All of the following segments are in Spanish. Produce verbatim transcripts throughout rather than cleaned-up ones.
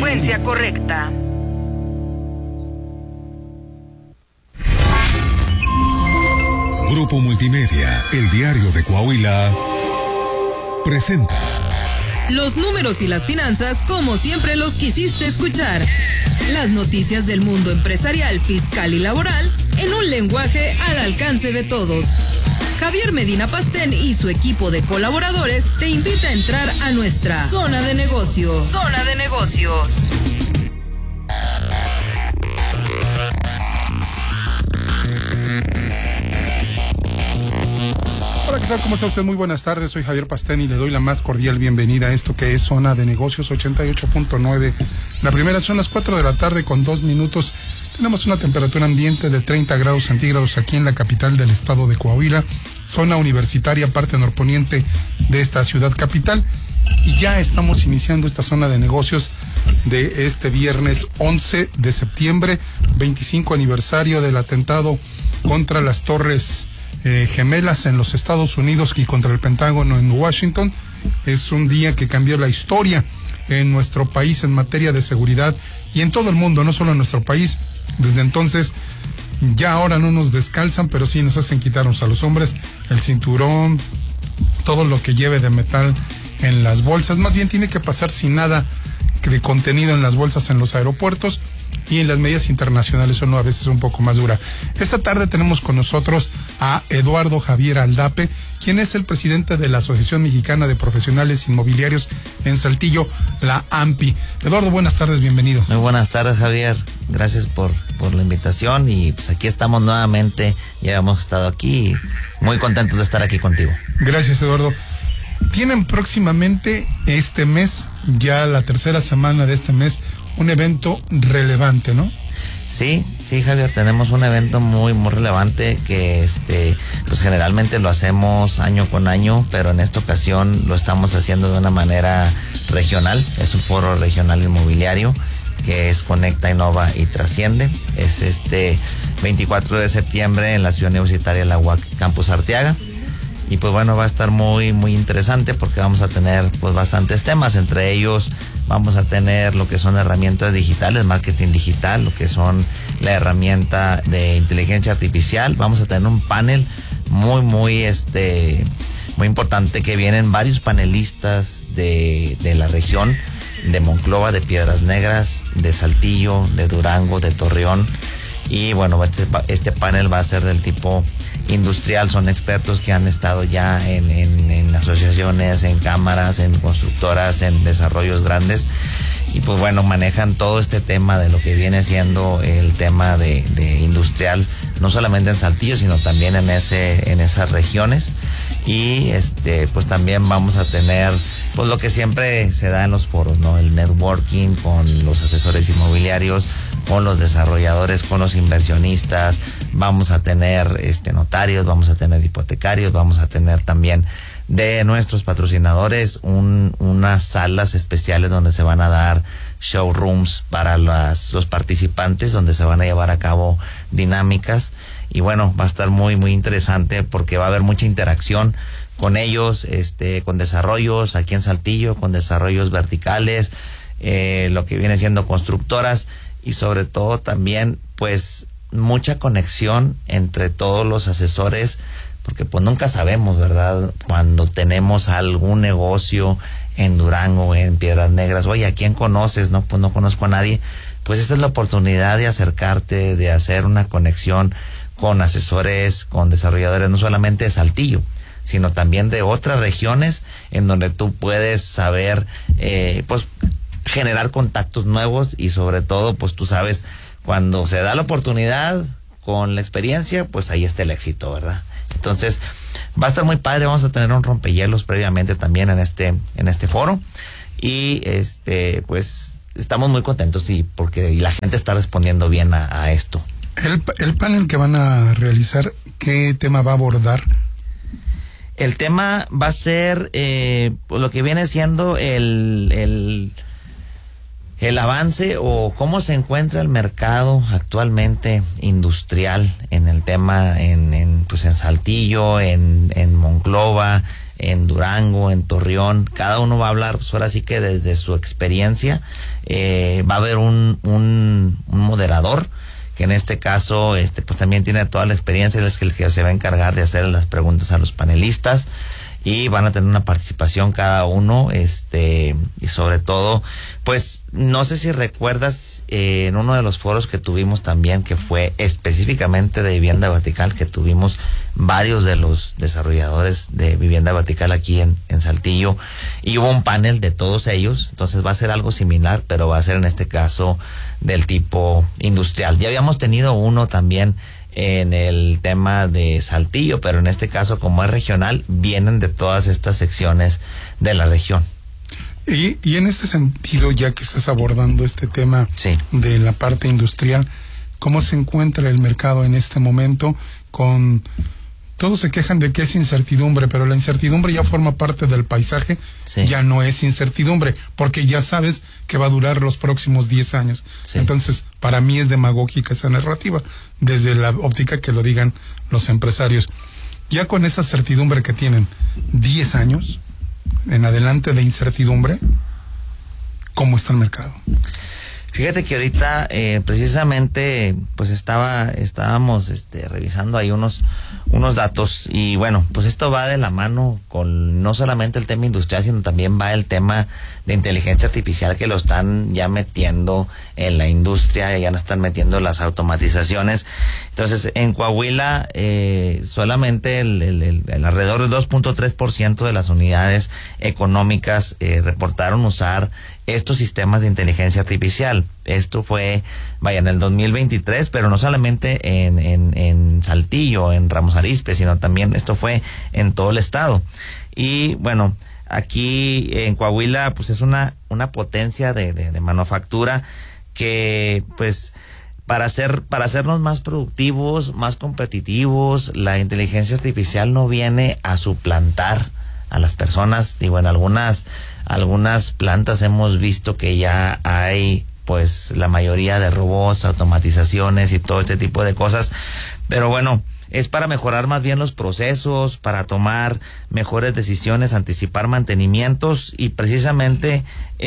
frecuencia correcta. Grupo Multimedia, el diario de Coahuila, presenta los números y las finanzas como siempre los quisiste escuchar. Las noticias del mundo empresarial, fiscal y laboral en un lenguaje al alcance de todos. Javier Medina Pastén y su equipo de colaboradores te invita a entrar a nuestra zona de negocios. Zona de negocios. Hola, ¿qué tal? ¿Cómo está usted? Muy buenas tardes, soy Javier Pastén y le doy la más cordial bienvenida a esto que es Zona de Negocios ochenta y ocho punto nueve. La primera son las cuatro de la tarde con dos minutos. Tenemos una temperatura ambiente de treinta grados centígrados aquí en la capital del estado de Coahuila, zona universitaria, parte norponiente de esta ciudad capital. Y ya estamos iniciando esta zona de negocios de este viernes once de septiembre, veinticinco aniversario del atentado contra las Torres Eh, Gemelas en los Estados Unidos y contra el Pentágono en Washington. Es un día que cambió la historia en nuestro país en materia de seguridad y en todo el mundo, no solo en nuestro país. Desde entonces, ya ahora no nos descalzan, pero sí nos hacen quitarnos a los hombres el cinturón, todo lo que lleve de metal en las bolsas. Más bien tiene que pasar sin nada de contenido en las bolsas en los aeropuertos, y en las medidas internacionales son a veces un poco más dura. Esta tarde tenemos con nosotros a Eduardo Javier Aldape, quien es el presidente de la Asociación Mexicana de Profesionales Inmobiliarios en Saltillo, la A M P I. Eduardo, buenas tardes, bienvenido. Muy buenas tardes, Javier. Gracias por, por la invitación y pues aquí estamos nuevamente. Ya hemos estado aquí y muy contentos de estar aquí contigo. Gracias, Eduardo. Tienen próximamente este mes, ya la tercera semana de este mes, un evento relevante, ¿no? Sí, sí, Javier, tenemos un evento muy, muy relevante que, este, pues generalmente lo hacemos año con año, pero en esta ocasión lo estamos haciendo de una manera regional. Es un foro regional inmobiliario que es Conecta, Innova y Trasciende. Es este veinticuatro de septiembre en la ciudad universitaria, la U A C Campus Arteaga. Y pues bueno, va a estar muy, muy interesante porque vamos a tener pues bastantes temas. Entre ellos vamos a tener lo que son herramientas digitales, marketing digital, lo que son la herramienta de inteligencia artificial. Vamos a tener un panel muy, muy, este, muy importante que vienen varios panelistas de, de la región, de Monclova, de Piedras Negras, de Saltillo, de Durango, de Torreón. Y bueno, este, este panel va a ser del tipo industrial. Son expertos que han estado ya en, en, en asociaciones, en cámaras, en constructoras, en desarrollos grandes. Y pues bueno, manejan todo este tema de lo que viene siendo el tema de, de industrial, no solamente en Saltillo, sino también en ese, en esas regiones. Y este, pues también vamos a tener pues lo que siempre se da en los foros, ¿no? El networking con los asesores inmobiliarios, con los desarrolladores, con los inversionistas. Vamos a tener este notarios, vamos a tener hipotecarios, vamos a tener también de nuestros patrocinadores un, unas salas especiales donde se van a dar showrooms para las, los participantes, donde se van a llevar a cabo dinámicas. Y bueno, va a estar muy, muy interesante porque va a haber mucha interacción con ellos, este, con desarrollos aquí en Saltillo, con desarrollos verticales, eh, lo que viene siendo constructoras y sobre todo también, pues, mucha conexión entre todos los asesores, porque pues nunca sabemos, ¿verdad? Cuando tenemos algún negocio en Durango, en Piedras Negras, oye, ¿a quién conoces? No, pues no conozco a nadie. Pues esta es la oportunidad de acercarte, de hacer una conexión con asesores, con desarrolladores, no solamente de Saltillo, sino también de otras regiones en donde tú puedes saber, eh, pues, generar contactos nuevos y sobre todo, pues tú sabes, cuando se da la oportunidad con la experiencia, pues ahí está el éxito, ¿verdad? Entonces, va a estar muy padre. Vamos a tener un rompehielos previamente también en este, en este foro y este, pues, estamos muy contentos y porque y la gente está respondiendo bien a, a esto. El, el panel que van a realizar, ¿qué tema va a abordar? El tema va a ser eh, pues lo que viene siendo el, el, el avance o cómo se encuentra el mercado actualmente industrial en el tema en, en pues en Saltillo, en, en Monclova, en Durango, en Torreón. Cada uno va a hablar, pues ahora sí que desde su experiencia. Eh, va a haber un, un, un moderador, que en este caso este pues también tiene toda la experiencia, es el que se va a encargar de hacer las preguntas a los panelistas, y van a tener una participación cada uno, este y sobre todo, pues no sé si recuerdas eh, en uno de los foros que tuvimos también, que fue específicamente de vivienda vertical, que tuvimos varios de los desarrolladores de vivienda vertical aquí en, en Saltillo, y hubo un panel de todos ellos. Entonces va a ser algo similar, pero va a ser en este caso del tipo industrial. Ya habíamos tenido uno también en el tema de Saltillo, pero en este caso, como es regional, vienen de todas estas secciones de la región. Y, y en este sentido, ya que estás abordando este tema sí. de la parte industrial, ¿cómo se encuentra el mercado en este momento? Con todos se quejan de que es incertidumbre, pero la incertidumbre ya forma parte del paisaje, sí. Ya no es incertidumbre, porque ya sabes que va a durar los próximos diez años. Sí. Entonces, para mí es demagógica esa narrativa, desde la óptica que lo digan los empresarios. Ya con esa certidumbre que tienen, diez años en adelante de incertidumbre, ¿cómo está el mercado? Fíjate que ahorita eh, precisamente pues estaba estábamos este revisando ahí unos unos datos, y bueno, pues esto va de la mano con no solamente el tema industrial, sino también va el tema de inteligencia artificial, que lo están ya metiendo en la industria, ya no están metiendo las automatizaciones. Entonces, en Coahuila eh, solamente el, el, el, el alrededor del dos punto tres por ciento de las unidades económicas eh, reportaron usar estos sistemas de inteligencia artificial. Esto fue, vaya, en el dos mil veintitrés, pero no solamente en, en, en Saltillo, en Ramos Arizpe, sino también esto fue en todo el estado. Y bueno, aquí en Coahuila, pues es una, una potencia de, de, de manufactura que, pues, para hacer, para hacernos más productivos, más competitivos, la inteligencia artificial no viene a suplantar a las personas. Digo, en algunas algunas plantas hemos visto que ya hay pues la mayoría de robots, automatizaciones y todo este tipo de cosas, pero bueno, es para mejorar más bien los procesos, para tomar mejores decisiones, anticipar mantenimientos, y precisamente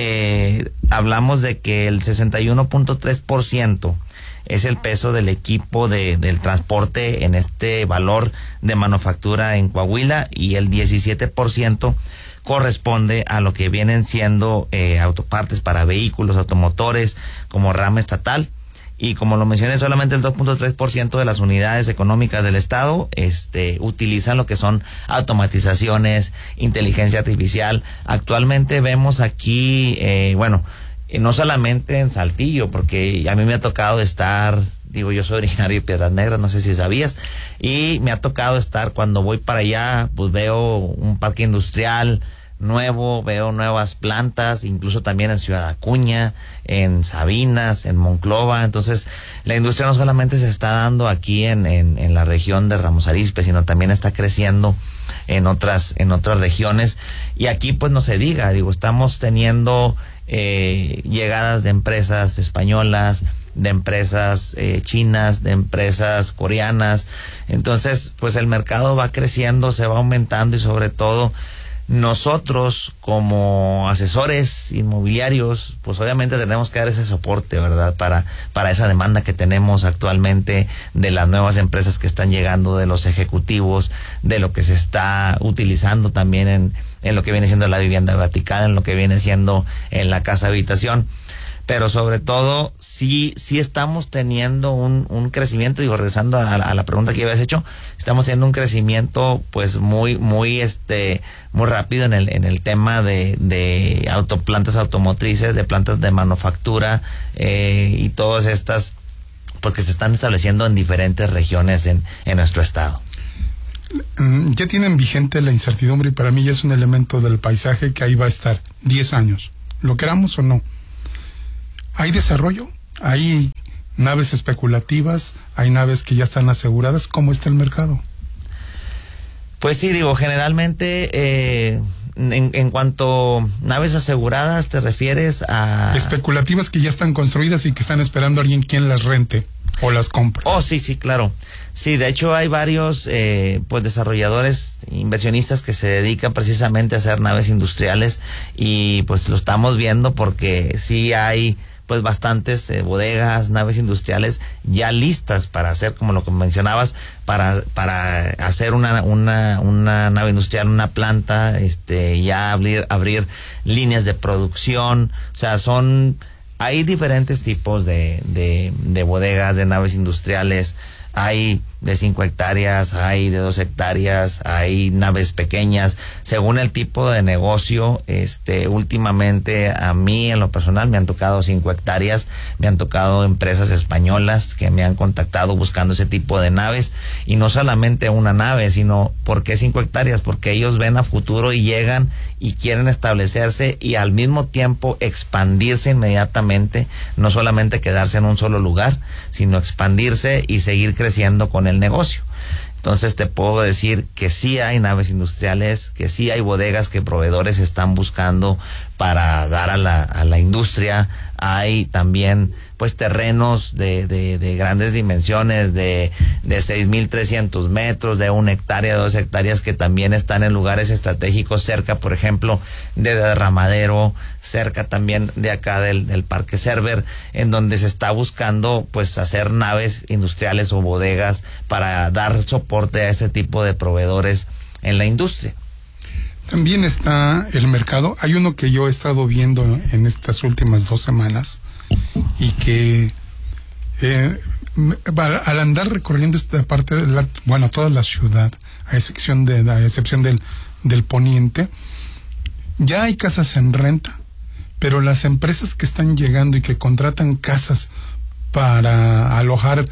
eh, hablamos de que el sesenta y uno punto tres por ciento es el peso del equipo de, del transporte en este valor de manufactura en Coahuila, y el diecisiete por ciento corresponde a lo que vienen siendo eh, autopartes para vehículos, automotores, como rama estatal. Y como lo mencioné, solamente el dos punto tres por ciento de las unidades económicas del estado este, utilizan lo que son automatizaciones, inteligencia artificial. Actualmente vemos aquí, eh, bueno, no solamente en Saltillo, porque a mí me ha tocado estar, digo, yo soy originario de Piedras Negras, no sé si sabías, y me ha tocado estar, cuando voy para allá, pues veo un parque industrial nuevo, veo nuevas plantas, incluso también en Ciudad Acuña, en Sabinas, en Monclova. Entonces, la industria no solamente se está dando aquí en, en, en la región de Ramos Arizpe, sino también está creciendo en otras, en otras regiones. Y aquí, pues, no se diga, digo, estamos teniendo eh, llegadas de empresas españolas, de empresas eh, chinas, de empresas coreanas. Entonces, pues el mercado va creciendo, se va aumentando, y sobre todo nosotros como asesores inmobiliarios, pues obviamente tenemos que dar ese soporte, ¿verdad? Para, para esa demanda que tenemos actualmente de las nuevas empresas que están llegando, de los ejecutivos, de lo que se está utilizando también en, en lo que viene siendo la vivienda vertical, en lo que viene siendo en la casa habitación. Pero sobre todo, sí, sí estamos teniendo un, un crecimiento, digo, regresando a, a la pregunta que habías hecho, estamos teniendo un crecimiento, pues, muy, muy, este, muy rápido en el, en el tema de, de auto, plantas automotrices, de plantas de manufactura, eh, y todas estas, pues, que se están estableciendo en diferentes regiones en, en nuestro estado. Ya tienen vigente la incertidumbre, y para mí ya es un elemento del paisaje que ahí va a estar diez años, lo queramos o no. ¿Hay desarrollo? ¿Hay naves especulativas? ¿Hay naves que ya están aseguradas? ¿Cómo está el mercado? Pues sí, digo, generalmente eh, en, en cuanto naves aseguradas, ¿te refieres a...? Especulativas que ya están construidas y que están esperando a alguien quien las rente. o las compra. Oh, sí, sí, claro. Sí, de hecho hay varios eh, pues desarrolladores, inversionistas que se dedican precisamente a hacer naves industriales y pues lo estamos viendo porque sí hay pues bastantes eh, bodegas, naves industriales ya listas para hacer, como lo que mencionabas, para para hacer una una una nave industrial, una planta, este ya abrir abrir líneas de producción. O sea, son hay diferentes tipos de de de bodegas, de naves industriales. Hay de cinco hectáreas, hay de dos hectáreas, hay naves pequeñas, según el tipo de negocio. Este, últimamente a mí en lo personal me han tocado cinco hectáreas, me han tocado empresas españolas que me han contactado buscando ese tipo de naves, y no solamente una nave, sino ¿por qué cinco hectáreas? Porque ellos ven a futuro y llegan y quieren establecerse y al mismo tiempo expandirse inmediatamente, no solamente quedarse en un solo lugar, sino expandirse y seguir creciendo con el negocio. Entonces te puedo decir que sí hay naves industriales, que sí hay bodegas que proveedores están buscando para dar a la, a la industria. Hay también pues terrenos de, de, de grandes dimensiones, de, de seis mil trescientos metros, de una hectárea, dos hectáreas, que también están en lugares estratégicos, cerca, por ejemplo, de Derramadero, cerca también de acá del, del Parque Cerver, en donde se está buscando pues hacer naves industriales o bodegas para dar soporte a este tipo de proveedores en la industria. También está el mercado. Hay uno que yo he estado viendo en estas últimas dos semanas y que eh, al andar recorriendo esta parte de la, bueno, toda la ciudad, a excepción de a excepción del del poniente, ya hay casas en renta, pero las empresas que están llegando y que contratan casas para alojar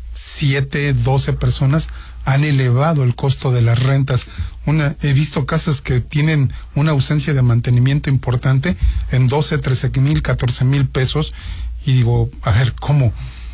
siete, doce personas han elevado el costo de las rentas. Una, he visto casas que tienen una ausencia de mantenimiento importante en doce, trece mil, catorce mil pesos, y digo, a ver, ¿cómo?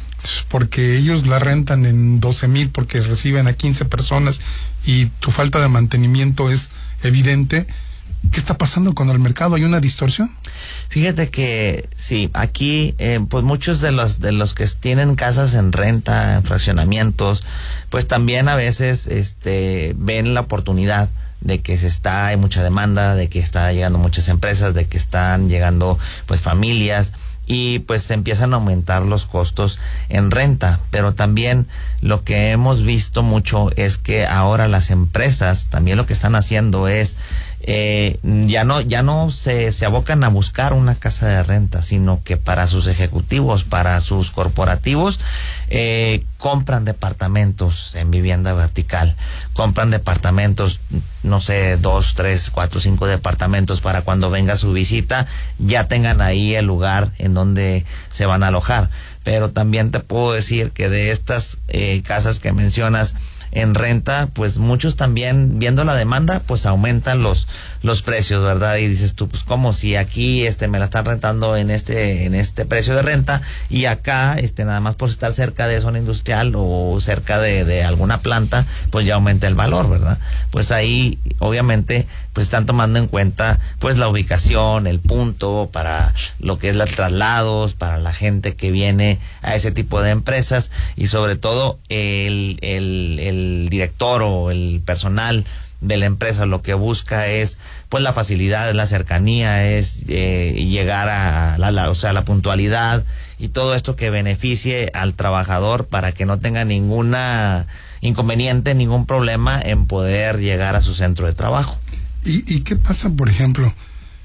Porque ellos la rentan en doce mil porque reciben a quince personas y tu falta de mantenimiento es evidente. ¿Qué está pasando con el mercado? ¿Hay una distorsión? Fíjate que sí, aquí eh, pues muchos de los de los que tienen casas en renta, en fraccionamientos, pues también a veces este ven la oportunidad de que se está hay mucha demanda, de que está llegando muchas empresas, de que están llegando pues familias, y pues se empiezan a aumentar los costos en renta. Pero también lo que hemos visto mucho es que ahora las empresas también lo que están haciendo es eh, ya no ya no se, se abocan a buscar una casa de renta, sino que para sus ejecutivos, para sus corporativos, eh, compran departamentos en vivienda vertical, compran departamentos, no sé, dos, tres, cuatro, cinco departamentos para cuando venga su visita ya tengan ahí el lugar en donde se van a alojar. Pero también te puedo decir que de estas eh, casas que mencionas en renta, pues muchos también, viendo la demanda, pues aumentan los los precios, ¿verdad? Y dices tú, pues como si aquí este me la están rentando en este en este precio de renta, y acá este nada más por estar cerca de zona industrial o cerca de, de alguna planta, pues ya aumenta el valor, ¿verdad? Pues ahí obviamente pues están tomando en cuenta pues la ubicación, el punto, para lo que es los traslados, para la gente que viene a ese tipo de empresas, y sobre todo el el, el director o el personal de la empresa lo que busca es pues la facilidad, la cercanía, es eh, llegar a la, la, o sea, la puntualidad y todo esto que beneficie al trabajador para que no tenga ninguna inconveniente, ningún problema en poder llegar a su centro de trabajo. ¿Y, y qué pasa, por ejemplo?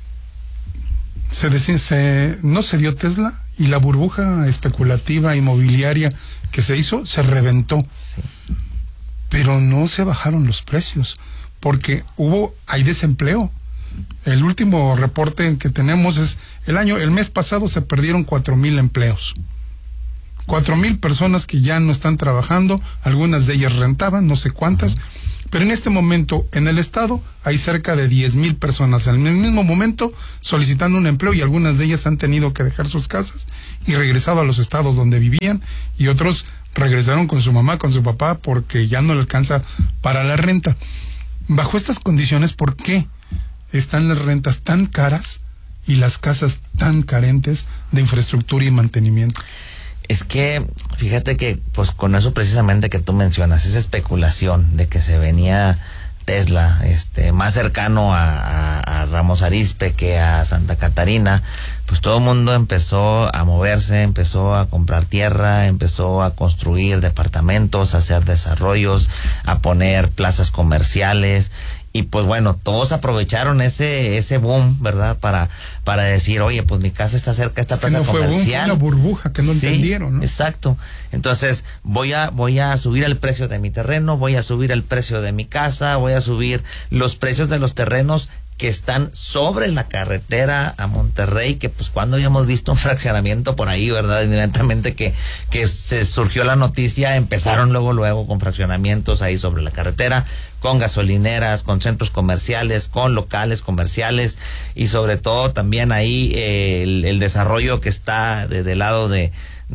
Se, decía, se no se dio Tesla y la burbuja especulativa inmobiliaria que se hizo se reventó, sí. Pero no se bajaron los precios porque hubo hay desempleo. El último reporte que tenemos es el año el mes pasado se perdieron cuatro mil empleos, cuatro mil personas que ya no están trabajando, algunas de ellas rentaban, no sé cuántas. Pero en este momento, en el estado, hay cerca de diez mil personas en el mismo momento solicitando un empleo, y algunas de ellas han tenido que dejar sus casas y regresado a los estados donde vivían, y otros regresaron con su mamá, con su papá, porque ya no le alcanza para la renta. Bajo estas condiciones, ¿por qué están las rentas tan caras y las casas tan carentes de infraestructura y mantenimiento? Es que, fíjate que, pues con eso precisamente que tú mencionas, esa especulación de que se venía Tesla, este, más cercano a, a, a Ramos Arizpe que a Santa Catarina, pues todo el mundo empezó a moverse, empezó a comprar tierra, empezó a construir departamentos, a hacer desarrollos, a poner plazas comerciales. Y pues bueno, todos aprovecharon ese ese boom, ¿verdad? Para para decir, oye, pues mi casa está cerca de esta es que plaza no fue comercial. Boom, fue una burbuja que no sí, entendieron, ¿no? Exacto. Entonces, voy a voy a subir el precio de mi terreno, voy a subir el precio de mi casa, voy a subir los precios de los terrenos que están sobre la carretera a Monterrey, que pues cuando habíamos visto un fraccionamiento por ahí, ¿verdad? Inmediatamente que, que se surgió la noticia, empezaron luego, luego con fraccionamientos ahí sobre la carretera, con gasolineras, con centros comerciales, con locales comerciales y sobre todo también ahí eh, el, el desarrollo que está de, del lado de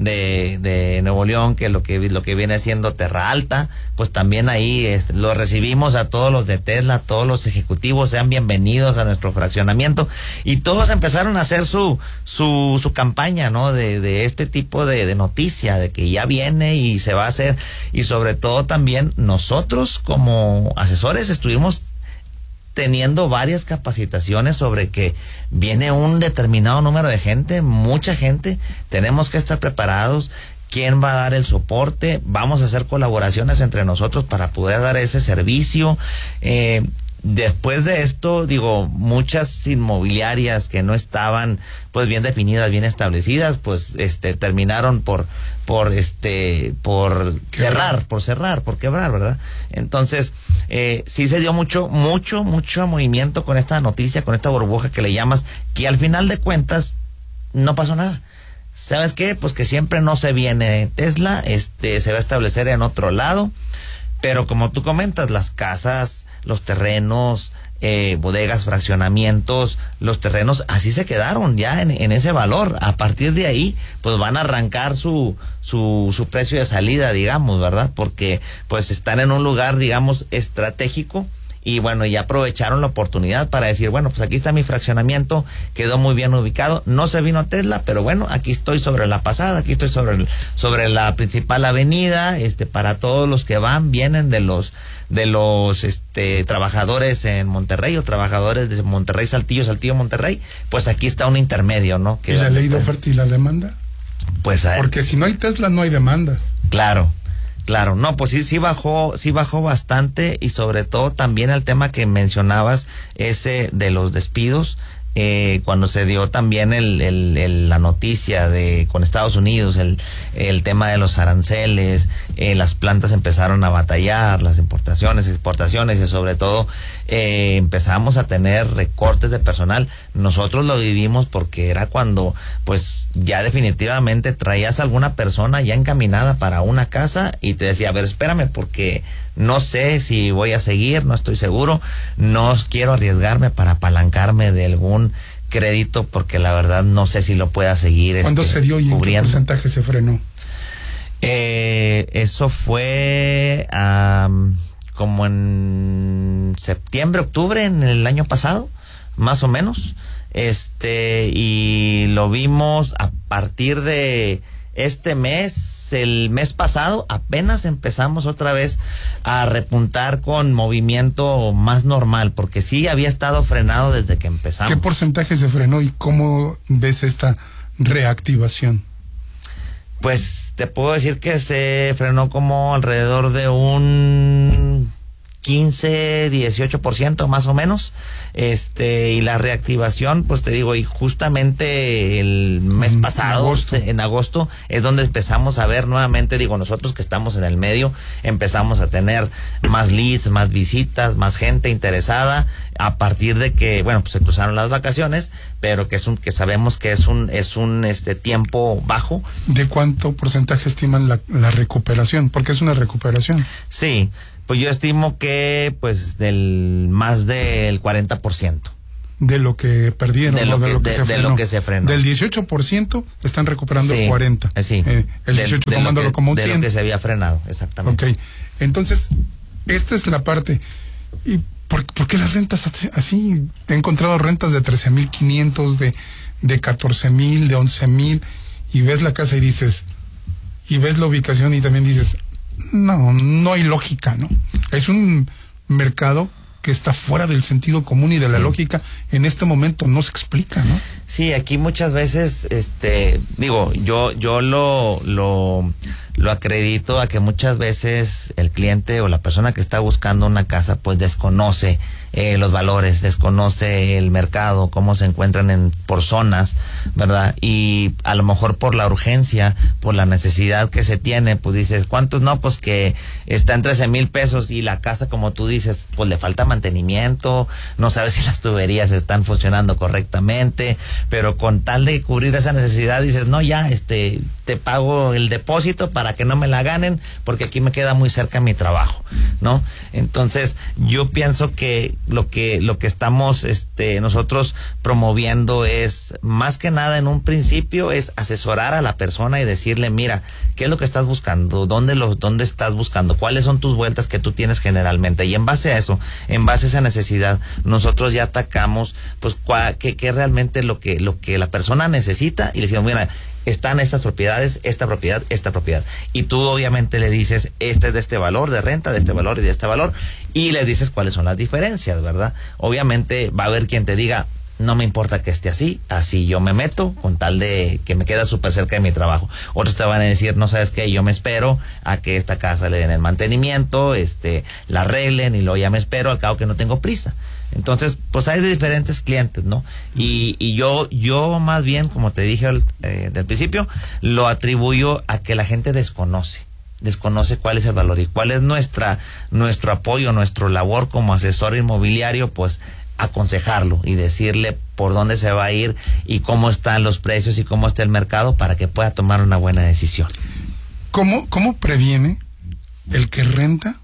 de de Nuevo León, que lo que lo que viene siendo Terra Alta, pues también ahí este, lo recibimos a todos los de Tesla, todos los ejecutivos, sean bienvenidos a nuestro fraccionamiento, y todos empezaron a hacer su su su campaña, ¿no? De de este tipo de de noticia, de que ya viene y se va a hacer, y sobre todo también nosotros como asesores estuvimos teniendo varias capacitaciones sobre que viene un determinado número de gente, mucha gente, tenemos que estar preparados, quién va a dar el soporte, vamos a hacer colaboraciones entre nosotros para poder dar ese servicio. Eh, después de esto, digo, muchas inmobiliarias que no estaban pues bien definidas, bien establecidas, pues este terminaron por por este por cerrar, por cerrar, por quebrar, ¿verdad? Entonces, eh, sí se dio mucho, mucho, mucho movimiento con esta noticia, con esta burbuja que le llamas, que al final de cuentas no pasó nada. ¿Sabes qué? Pues que siempre no se viene Tesla, este se va a establecer en otro lado, pero como tú comentas, las casas, los terrenos, eh, bodegas, fraccionamientos, los terrenos, así se quedaron ya en, en ese valor. A partir de ahí, pues van a arrancar su, su, su precio de salida, digamos, ¿verdad? Porque pues están en un lugar, digamos, estratégico. Y bueno, ya aprovecharon la oportunidad para decir, bueno, pues aquí está mi fraccionamiento, quedó muy bien ubicado, no se vino Tesla, pero bueno, aquí estoy sobre la pasada, aquí estoy sobre el, sobre la principal avenida, este, para todos los que van, vienen de los, de los, este, trabajadores en Monterrey o trabajadores de Monterrey, Saltillo, Saltillo, Monterrey, pues aquí está un intermedio, ¿no? ¿Y la ley de oferta y la demanda? Pues, a porque si no hay Tesla, no hay demanda. Claro. Claro, no, pues sí, sí bajó, sí bajó bastante, y sobre todo también el tema que mencionabas, ese de los despidos, eh, cuando se dio también el, el, el, la noticia de con Estados Unidos, el, el tema de los aranceles, eh, las plantas empezaron a batallar, las importaciones, exportaciones, y sobre todo eh, empezamos a tener recortes de personal. Nosotros lo vivimos porque era cuando pues ya definitivamente traías a alguna persona ya encaminada para una casa y te decía, a ver, espérame, porque no sé si voy a seguir, no estoy seguro, no quiero arriesgarme para apalancarme de algún crédito, porque la verdad no sé si lo pueda seguir. ¿Cuándo este, se dio y cubriendo. en qué porcentaje se frenó? Eh, eso fue um, como en septiembre, octubre, en el año pasado, más o menos. Este, y lo vimos a partir de este mes, el mes pasado, apenas empezamos otra vez a repuntar con movimiento más normal, porque sí había estado frenado desde que empezamos. ¿Qué porcentaje se frenó y cómo ves esta reactivación? Pues te puedo decir que se frenó como alrededor de un quince, dieciocho por ciento más o menos, este, y la reactivación, pues te digo, y justamente el mes en pasado, agosto. en agosto, es donde empezamos a ver nuevamente, digo, nosotros que estamos en el medio, empezamos a tener más leads, más visitas, más gente interesada, a partir de que, bueno, pues se cruzaron las vacaciones, pero que es un, que sabemos que es un, es un, este, tiempo bajo. ¿De cuánto porcentaje estiman la, la recuperación? Porque es una recuperación. Sí. Pues yo estimo que pues del más del cuarenta por ciento. De lo que perdieron, de lo, o de que, lo que de, se de frenó. lo que se frenó. Del dieciocho por ciento están recuperando sí, el cuarenta por ciento. Sí. Eh, el dieciocho por ciento tomándolo como un de cien. lo que se había frenado, exactamente. Ok, entonces, esta es la parte. ¿Y por, por qué las rentas así? He encontrado rentas de trece mil quinientos, de, de catorce mil, de once mil, y ves la casa y dices, y ves la ubicación y también dices, no, no hay lógica, ¿no? Es un mercado que está fuera del sentido común y de la sí. lógica. En este momento no se explica, ¿no? Sí, aquí muchas veces, este, digo, yo, yo lo, lo, lo acredito a que muchas veces el cliente o la persona que está buscando una casa, pues desconoce eh, los valores, desconoce el mercado, cómo se encuentran en por zonas, ¿verdad? Y a lo mejor por la urgencia, por la necesidad que se tiene, pues dices, ¿cuántos? No, pues que está en trece mil pesos y la casa, como tú dices, pues le falta mantenimiento, no sabes si las tuberías están funcionando correctamente, pero con tal de cubrir esa necesidad dices, no, ya, este, te pago el depósito para que no me la ganen, porque aquí me queda muy cerca mi trabajo, ¿no? Entonces, yo pienso que lo que, lo que estamos, este, nosotros promoviendo es, más que nada en un principio, es asesorar a la persona y decirle, mira, ¿qué es lo que estás buscando? ¿Dónde lo, dónde estás buscando? ¿Cuáles son tus vueltas que tú tienes generalmente? Y en base a eso, en base a esa necesidad, nosotros ya atacamos, pues, cua, qué, qué realmente lo que, lo que la persona necesita, y le decimos, mira, están estas propiedades, esta propiedad, esta propiedad. Y tú obviamente le dices, este es de este valor de renta, de este valor y de este valor, y le dices cuáles son las diferencias, ¿verdad? Obviamente va a haber quien te diga, no me importa que esté así, así yo me meto, con tal de que me queda súper cerca de mi trabajo. Otros te van a decir, no sabes qué, yo me espero a que esta casa le den el mantenimiento, este, la arreglen, y luego ya me espero, al cabo que no tengo prisa. Entonces, pues hay de diferentes clientes, ¿no? Y, y yo, yo más bien, como te dije eh, del principio, lo atribuyo a que la gente desconoce. desconoce cuál es el valor y cuál es nuestra, nuestro apoyo, nuestra labor como asesor inmobiliario, pues aconsejarlo y decirle por dónde se va a ir y cómo están los precios y cómo está el mercado para que pueda tomar una buena decisión. ¿Cómo, cómo previene el que renta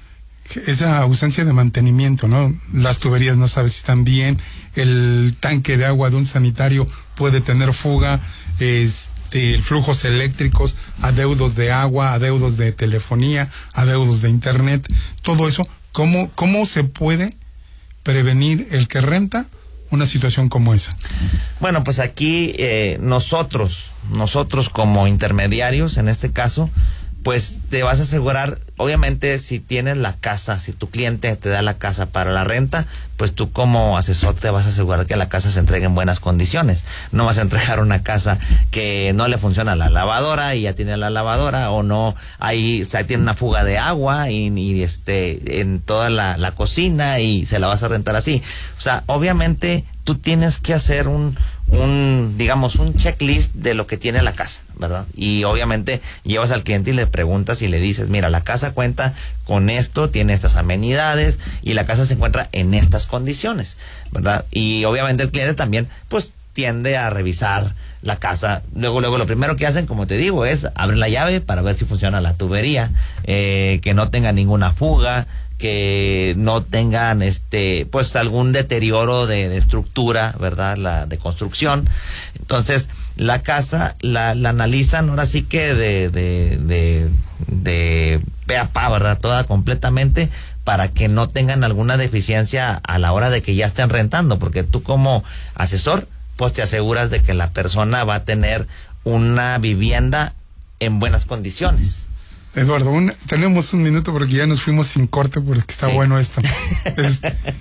esa ausencia de mantenimiento, ¿no? Las tuberías no sabes si están bien, el tanque de agua de un sanitario puede tener fuga, este, flujos eléctricos, adeudos de agua, adeudos de telefonía, adeudos de internet, todo eso, ¿cómo, cómo se puede prevenir el que renta una situación como esa? Bueno, pues aquí eh, nosotros, nosotros como intermediarios, en este caso, pues te vas a asegurar, obviamente si tienes la casa, si tu cliente te da la casa para la renta, pues tú como asesor te vas a asegurar que la casa se entregue en buenas condiciones. No vas a entregar una casa que no le funciona la lavadora y ya tiene la lavadora, o no, ahí, o sea, tiene una fuga de agua y, y este, en toda la, la cocina, y se la vas a rentar así. O sea, obviamente tú tienes que hacer un, un, digamos, un checklist de lo que tiene la casa, ¿verdad? Y obviamente llevas al cliente y le preguntas y le dices, mira, la casa cuenta con esto, tiene estas amenidades y la casa se encuentra en estas condiciones, ¿verdad? Y obviamente el cliente también, pues, tiende a revisar la casa. Luego, luego lo primero que hacen, como te digo, es abrir la llave para ver si funciona la tubería, eh, que no tenga ninguna fuga, que no tengan este pues algún deterioro de, de estructura, ¿verdad? La de construcción. Entonces, la casa la, la analizan ahora sí que de de de, de pe a pa, ¿verdad? Toda completamente, para que no tengan alguna deficiencia a la hora de que ya estén rentando, porque tú como asesor, pues te aseguras de que la persona va a tener una vivienda en buenas condiciones. Eduardo, un, tenemos un minuto porque ya nos fuimos sin corte, porque está sí. bueno esto. Es,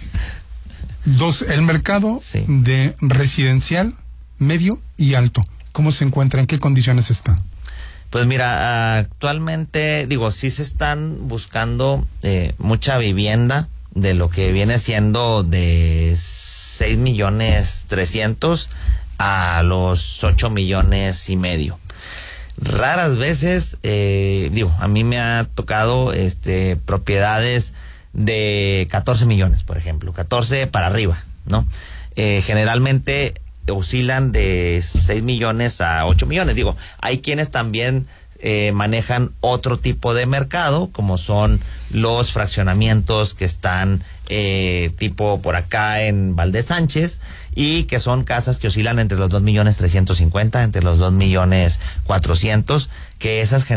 dos, el mercado sí. de residencial, medio y alto, ¿cómo se encuentra? ¿En qué condiciones está? Pues mira, actualmente, digo, sí se están buscando eh, mucha vivienda de lo que viene siendo de seis millones trescientos a los ocho millones y medio. Raras veces, eh, digo, a mí me ha tocado este propiedades de catorce millones, por ejemplo, catorce para arriba, ¿no? Eh, generalmente oscilan de seis millones a ocho millones. Digo, hay quienes también eh, manejan otro tipo de mercado, como son los fraccionamientos que están eh, tipo por acá en Valdez Sánchez, y que son casas que oscilan entre los dos millones trescientos cincuenta, entre los dos millones cuatrocientos, que esas